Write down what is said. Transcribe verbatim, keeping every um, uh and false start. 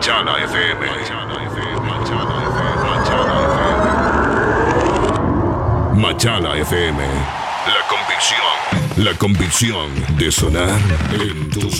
Machala F M. Machala F M. La convicción. La convicción de sonar en tus